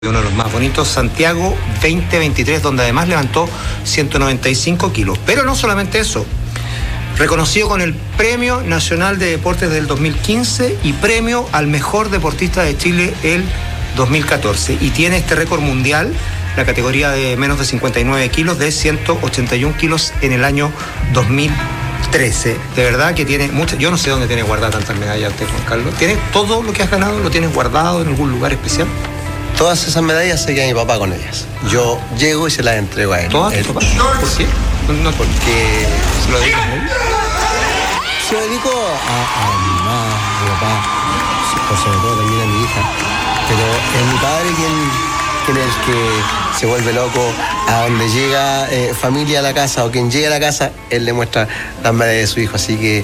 uno de los más bonitos, Santiago 2023, donde además levantó 195 kilos. Pero no solamente eso, reconocido con el Premio Nacional de Deportes del 2015 y Premio al Mejor Deportista de Chile el 2014. Y tiene este récord mundial, la categoría de menos de 59 kilos, de 181 kilos en el año 2013. De verdad que tiene muchas. Yo no sé dónde tiene guardada tantas medallas usted, Juan Carlos. ¿Tiene todo lo que has ganado? ¿Lo tienes guardado en algún lugar especial? Todas esas medallas se queda mi papá con ellas. Yo llego y se las entrego a él. ¿Todas tu papá? ¿Por qué? No, porque se lo dedico a él. Se lo dedico a mi mamá, a mi papá, por sobre todo también a mi hija. Pero es mi padre quien es el que se vuelve loco a donde llega familia a la casa, o quien llega a la casa, él le muestra las medallas de su hijo. Así que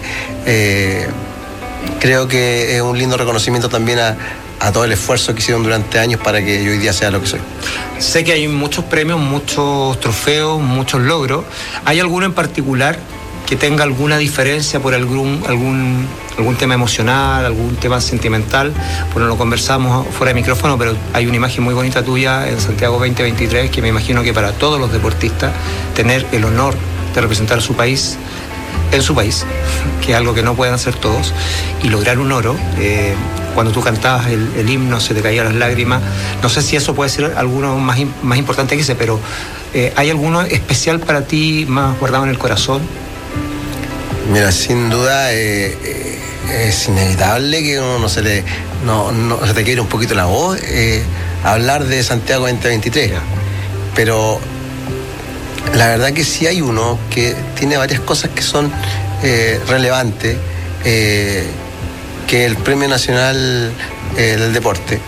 creo que es un lindo reconocimiento también a todo el esfuerzo que hicieron durante años para que yo hoy día sea lo que soy. Sé que hay muchos premios, muchos trofeos, muchos logros. ¿Hay alguno en particular que tenga alguna diferencia por algún tema emocional, algún tema sentimental? Bueno, lo conversamos fuera de micrófono, pero hay una imagen muy bonita tuya en Santiago 2023 que me imagino que para todos los deportistas tener el honor de representar a su país en su país, que es algo que no pueden hacer todos, y lograr un oro. Cuando tú cantabas el himno se te caían las lágrimas. No sé si eso puede ser alguno más importante que ese, pero ¿hay alguno especial para ti, más guardado en el corazón? Mira, sin duda es inevitable que uno se te quede un poquito la voz hablar de Santiago 2023, pero la verdad que sí hay uno que tiene varias cosas que son relevantes, que el Premio Nacional del Deporte.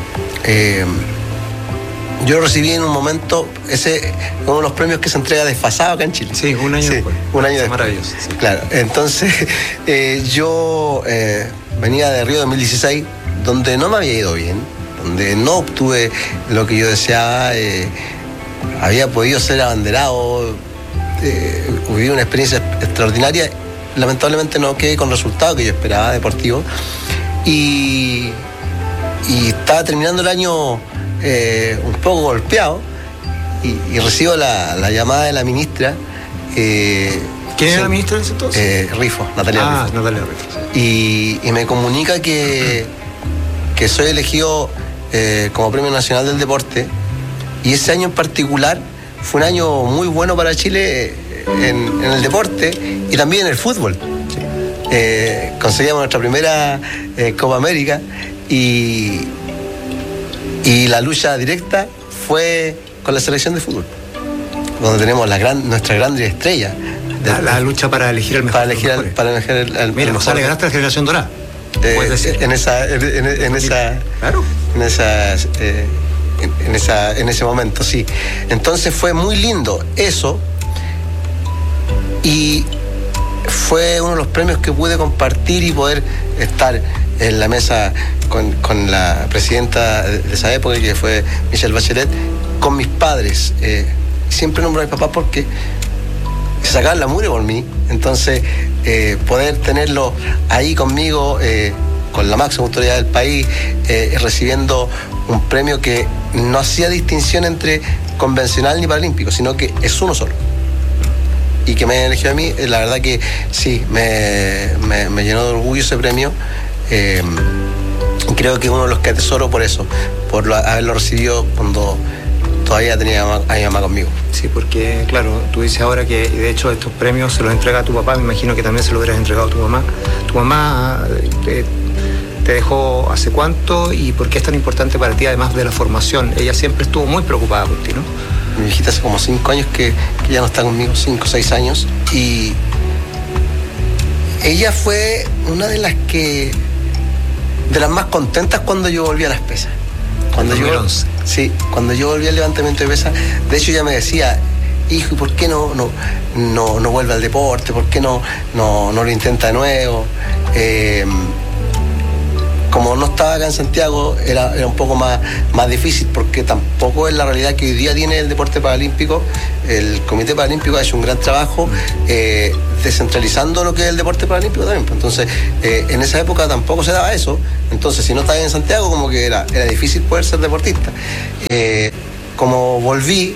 Yo lo recibí en un momento, ese uno de los premios que se entrega desfasado acá en Chile. Sí, un año después. Un año después. Maravilloso. Sí. Claro, entonces yo venía de Río 2016, donde no me había ido bien, donde no obtuve lo que yo deseaba. Había podido ser abanderado, viví una experiencia extraordinaria. Lamentablemente no quedé con el resultado que yo esperaba deportivo, y estaba terminando el año un poco golpeado, y recibo la llamada de la ministra. ¿Quién era la ministra en ese entonces? Rifo, Natalia Rifo. Natalia Rifo, sí. Y me comunica que soy elegido como Premio Nacional del Deporte. Y ese año en particular fue un año muy bueno para Chile en el deporte y también en el fútbol. Sí. Conseguimos nuestra primera Copa América, y la lucha directa fue con la selección de fútbol, donde tenemos nuestra gran estrella. La lucha para elegir el mejor. Para elegir el Mira, mejor. le ganaste a la generación dorada. En ese momento, sí. Entonces fue muy lindo eso, y fue uno de los premios que pude compartir y poder estar en la mesa con la presidenta de esa época, que fue Michelle Bachelet, con mis padres. Siempre nombro a mis papás porque se sacaban la mugre por mí. Entonces poder tenerlo ahí conmigo, con la máxima autoridad del país, recibiendo un premio que no hacía distinción entre convencional ni paralímpico, sino que es uno solo, y que me haya elegido a mí, la verdad que sí, me llenó de orgullo ese premio. Creo que uno de los que atesoro por eso, por haberlo recibido cuando todavía tenía a mi mamá conmigo. Sí, porque claro, tú dices ahora que de hecho estos premios se los entrega a tu papá, me imagino que también se los hubieras entregado a tu mamá. Tu mamá te dejó hace cuánto, y por qué es tan importante para ti, además de la formación? Ella siempre estuvo muy preocupada por ti, ¿no? Mi hijita hace como 5 años que ya no está conmigo, 5 o 6 años, y ella fue una de las más contentas cuando yo volví a las pesas. Cuando yo volví al levantamiento de pesas, de hecho ella me decía: hijo, ¿y por qué no vuelve al deporte? ¿Por qué no lo intenta de nuevo? como no estaba acá en Santiago, era un poco más difícil, porque tampoco es la realidad que hoy día tiene el deporte paralímpico. El Comité Paralímpico ha hecho un gran trabajo descentralizando lo que es el deporte paralímpico también. Entonces, en esa época tampoco se daba eso. Entonces, si no estabas en Santiago, como que era difícil poder ser deportista. Como volví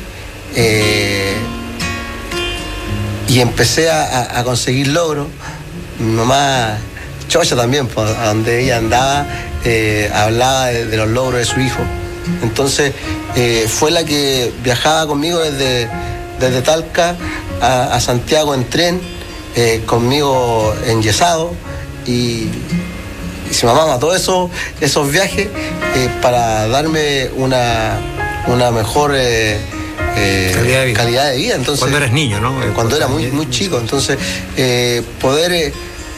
y empecé a conseguir logros, mi mamá chocha también, pues, a donde ella andaba, hablaba de los logros de su hijo. Entonces fue la que viajaba conmigo desde Talca a Santiago en tren, conmigo enyesado, y se mamaba todos esos viajes para darme una mejor calidad de vida. Entonces, cuando eras niño, ¿no? Cuando era muy chico. Entonces, poder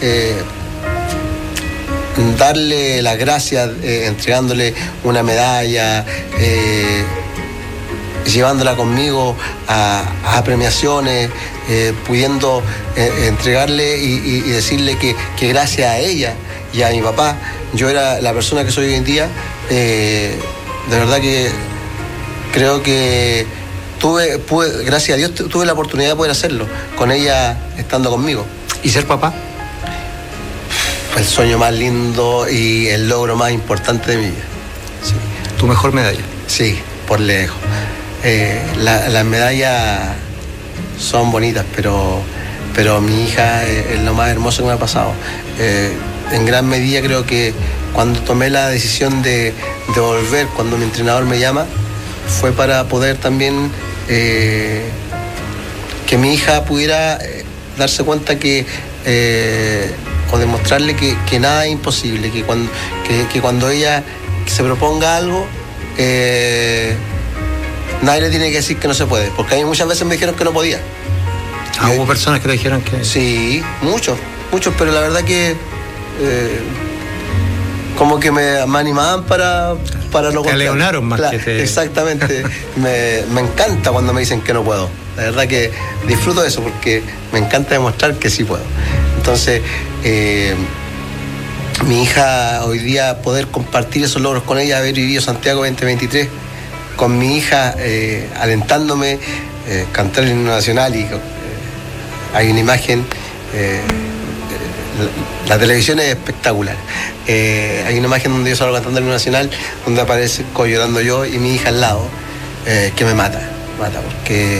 darle las gracias, entregándole una medalla, llevándola conmigo a premiaciones, pudiendo entregarle y decirle que gracias a ella y a mi papá yo era la persona que soy hoy en día. De verdad que creo que gracias a Dios tuve la oportunidad de poder hacerlo, con ella estando conmigo. ¿Y ser papá? El sueño más lindo y el logro más importante de mi vida. Sí. ¿Tu mejor medalla? Sí, por lejos. Las medallas son bonitas, pero mi hija es lo más hermoso que me ha pasado. En gran medida creo que cuando tomé la decisión de volver, cuando mi entrenador me llama, fue para poder también que mi hija pudiera darse cuenta o demostrarle que nada es imposible, que cuando ella se proponga algo, nadie le tiene que decir que no se puede, porque a mí muchas veces me dijeron que no podía. ¿Hubo personas que te dijeron que...? Sí, muchos, pero la verdad que como que me animaban para lo contrario. Te leonaron más que te... Exactamente. me encanta cuando me dicen que no puedo. La verdad que disfruto de eso, porque me encanta demostrar que sí puedo. Entonces, mi hija, hoy día poder compartir esos logros con ella, haber vivido Santiago 2023 con mi hija, alentándome, cantar el himno nacional, y hay una imagen, la televisión es espectacular. Hay una imagen donde yo salgo cantando el himno nacional, donde aparece llorando yo y mi hija al lado, que me mata, porque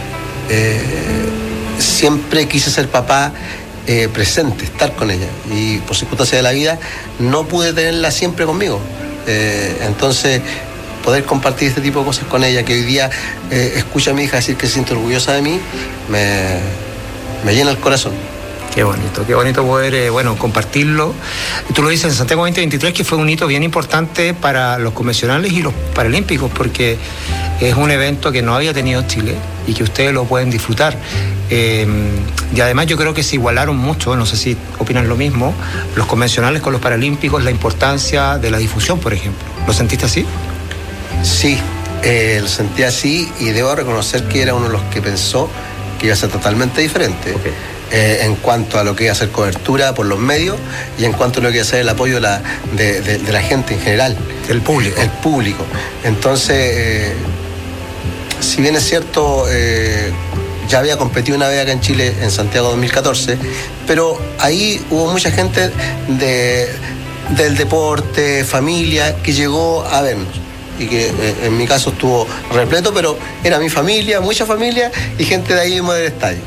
siempre quise ser papá, presente, estar con ella, y por circunstancias de la vida no pude tenerla siempre conmigo. Entonces, poder compartir este tipo de cosas con ella, que hoy día escucha a mi hija decir que se siente orgullosa de mí, me llena el corazón. Qué bonito poder, compartirlo. Tú lo dices en Santiago 2023, que fue un hito bien importante para los convencionales y los paralímpicos, porque es un evento que no había tenido Chile y que ustedes lo pueden disfrutar. Y además yo creo que se igualaron mucho, no sé si opinan lo mismo, los convencionales con los paralímpicos, la importancia de la difusión, por ejemplo. ¿Lo sentiste así? Sí, lo sentí así, y debo reconocer que era uno de los que pensó que iba a ser totalmente diferente. Okay. En cuanto a lo que iba a ser cobertura por los medios, y en cuanto a lo que iba a ser el apoyo de la gente en general. El público. El público. Entonces, si bien es cierto, ya había competido una vez acá en Chile, en Santiago 2014, pero ahí hubo mucha gente del deporte, familia, que llegó a vernos. Y que en mi caso estuvo repleto, pero era mi familia, mucha familia, y gente de ahí mismo del estadio.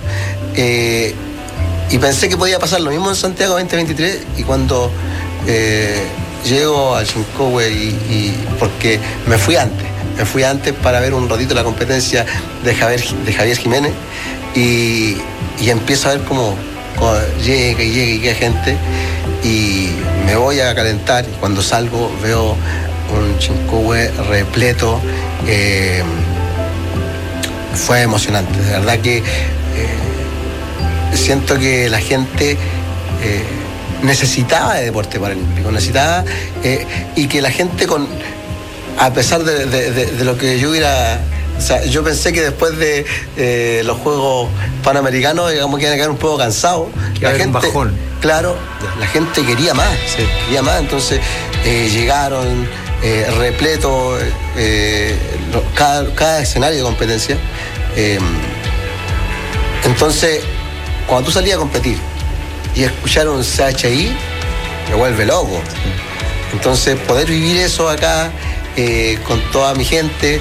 Y pensé que podía pasar lo mismo en Santiago 2023, y cuando llego al Chincowe, porque me fui antes para ver un ratito la competencia de Javier Jiménez, y empiezo a ver cómo llega gente, y me voy a calentar, y cuando salgo veo un Chincowe repleto. Fue emocionante, de verdad que siento que la gente necesitaba de deporte paralímpico, y que la gente, a pesar de lo que yo hubiera O sea, yo pensé que después de los Juegos Panamericanos, digamos que iban a quedar un poco cansados. La gente, un bajón. Claro, la gente quería más, quería más, entonces llegaron repleto cada escenario de competencia. Entonces, cuando tú salías a competir y escuchar un CHI, me vuelve loco. Entonces, poder vivir eso acá con toda mi gente,